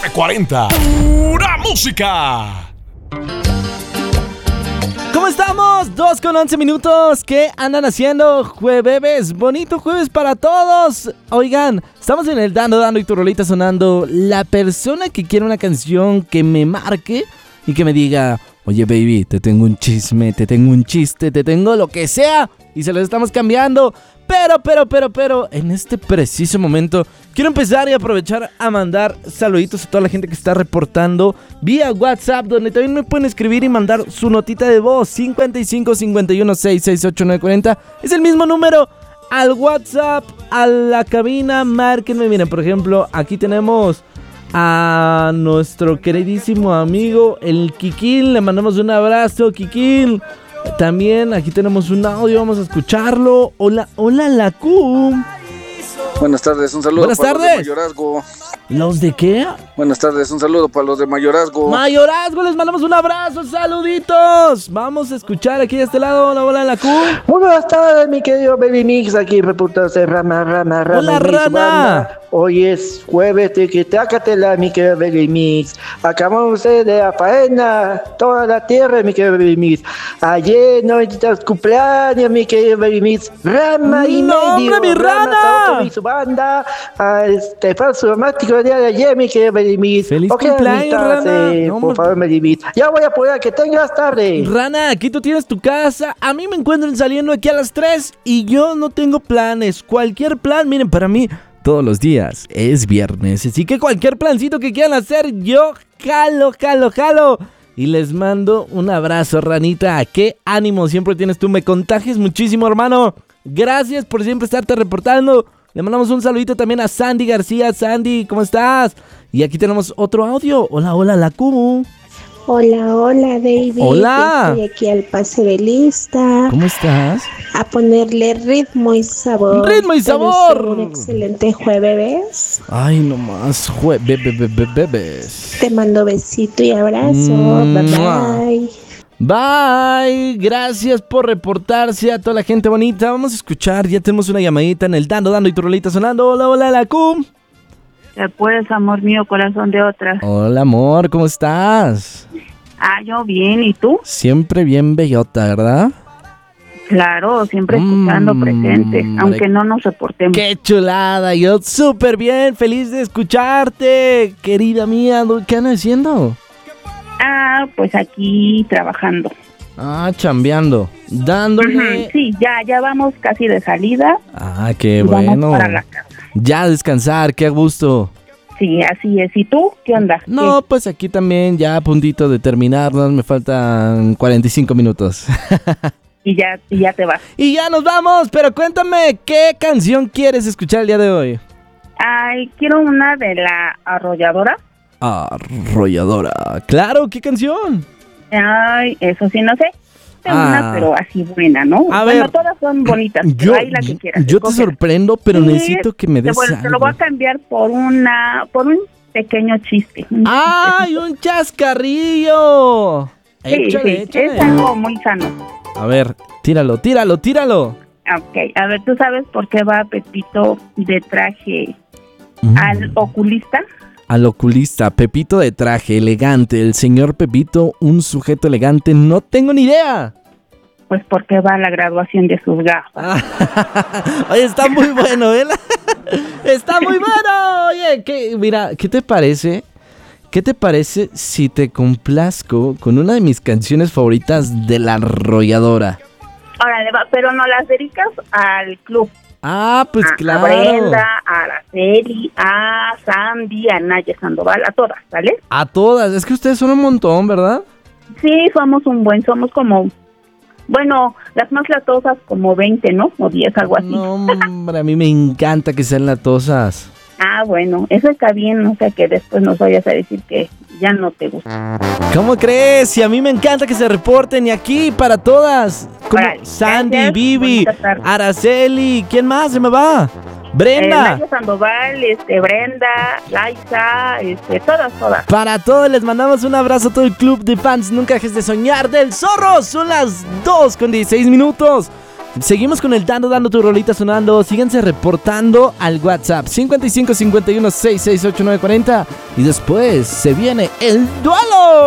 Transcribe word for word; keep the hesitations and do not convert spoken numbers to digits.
cuarenta. ¡Pura música! ¿Cómo estamos? dos con once minutos. ¿Qué andan haciendo? Jueves, bonito jueves para todos. Oigan, estamos en el Dando, Dando y tu rolita sonando. La persona que quiere una canción que me marque y que me diga: oye baby, te tengo un chisme, te tengo un chiste, te tengo lo que sea, y se los estamos cambiando. Pero, pero, pero, pero, en este preciso momento quiero empezar y aprovechar a mandar saluditos a toda la gente que está reportando vía WhatsApp, donde también me pueden escribir y mandar su notita de voz. Cincuenta y cinco, cincuenta y uno, sesenta y seis, ochenta y nueve, cuarenta. Es el mismo número al WhatsApp, a la cabina. Márquenme. Miren, por ejemplo, aquí tenemos a nuestro queridísimo amigo el Kikín. Le mandamos un abrazo, Kikín. También aquí tenemos un audio, vamos a escucharlo. Hola, hola, la Q. Buenas tardes, un saludo Buenas para tardes. los de Mayorazgo. ¿Los de qué? Buenas tardes, un saludo para los de Mayorazgo. Mayorazgo, les mandamos un abrazo, saluditos. Vamos a escuchar aquí de este lado. Hola, hola, la Q. Muy buenas tardes, mi querido Baby Mix, aquí reportándose Rama, Rama, Rama. Hola, y Mix Rana. Banda. Hoy es jueves de que tácatela, mi querido Baby Mix. Acabamos de la faena, toda la tierra, mi querido Baby Mix. Ayer no necesitas cumpleaños, mi querido Baby Mix. Rama y No, medio. hombre, mi Rana. Saoto y su banda. A este falso romántico del día de ayer, mi querido Baby Mix. Feliz Ok, cumpleaños, amistades, Rana. eh, No, por hombre. favor, Baby Mix. Ya voy a poder que tengas tarde. Rana, aquí tú tienes tu casa. A mí me encuentran saliendo aquí a las tres y yo no tengo planes. Cualquier plan, miren, para mí todos los días es viernes. Así que cualquier plancito que quieran hacer, yo jalo, jalo, jalo. Y les mando un abrazo, Ranita. Qué ánimo siempre tienes tú. Me contagias muchísimo, hermano. Gracias por siempre estarte reportando. Le mandamos un saludito también a Sandy García. Sandy, ¿cómo estás? Y aquí tenemos otro audio. Hola, hola, la Q. Hola, hola, David. Hola. Estoy aquí al pase de lista. ¿Cómo estás? A ponerle ritmo y sabor. ¡Ritmo y Te sabor! deseo un excelente jueves. Ay, nomás, jue- be- be- be- be- bebés. Te mando besito y abrazo. Mm, Bye mua. bye. Bye, gracias por reportarse a toda la gente bonita. Vamos a escuchar, ya tenemos una llamadita en el Dando, Dando y tu rolita sonando. Hola, hola, la Q. Te puedes, amor mío, corazón de otra. Hola, amor, ¿cómo estás? Ah, yo bien, ¿y tú? Siempre bien bellota, ¿verdad? Claro, siempre escuchando Mm, presente, hombre. aunque no nos reportemos. ¡Qué chulada! Yo súper bien, feliz de escucharte, querida mía. ¿Qué andas haciendo? Ah, pues aquí trabajando. Ah, chambeando, dándole. Ujú, sí, ya, ya vamos casi de salida. Ah, qué y vamos bueno. para la casa. Ya a descansar, qué a gusto. Sí, así es. ¿Y tú? ¿Qué onda? No, pues aquí también ya a puntito de terminarnos, me faltan cuarenta y cinco minutos. ¿Qué? Y ya, y ya te vas. Y ya nos vamos, pero cuéntame, ¿qué canción quieres escuchar el día de hoy? Ay, quiero una de la arrolladora. Arrolladora. Claro, ¿qué canción? Ay, eso sí, no sé. Tengo Ah. una, pero así buena, ¿no? A bueno, ver, todas son bonitas. Yo, Pero ahí la que quieras. yo te escógela. sorprendo, pero Sí, necesito que me te, des voy- te lo algo. voy a cambiar por una, por un pequeño chiste. Un ¡Ay, un chascarrillo! Sí, Échale, sí, échale. es algo muy sano. A ver, tíralo, tíralo, tíralo. Ok, a ver, ¿tú sabes por qué va Pepito de traje Mm. al oculista? Al oculista, Pepito de traje, elegante. El señor Pepito, un sujeto elegante, no tengo ni idea. Pues porque va a la graduación de sus gafas. Oye, está muy bueno, ¿eh? Está muy bueno. Oye, ¿qué, mira, ¿qué te parece? ¿Qué te parece si te complazco con una de mis canciones favoritas de La Arrolladora? Órale, va, pero no las dedicas al club. Ah, pues a, claro. A Brenda, a Araceli, a Sandy, a Naya Sandoval, a todas, ¿vale? A todas. Es que ustedes son un montón, ¿verdad? Sí, somos un buen, somos como, bueno, las más latosas como veinte, ¿no? O diez, algo así. No, hombre, a mí me encanta que sean latosas. Ah, bueno, eso está bien, no sé que después nos vayas a decir que ya no te gusta. ¿Cómo crees? Si a mí me encanta que se reporten y aquí para todas. Como Órale, Sandy, gracias, Vivi, bonita tarde. Araceli, ¿quién más se me va? Eh, Brenda. Naya Sandoval, este, Brenda, Laisa, este, todas, todas. Para todos les mandamos un abrazo a todo el club de fans. Nunca dejes de soñar del zorro. Son las dos con dieciséis minutos. Seguimos con el Dando Dando tu rolita sonando. Síganse reportando al WhatsApp cincuenta y cinco cincuenta y uno sesenta y seis ochenta y nueve cuarenta. Y después se viene el duelo.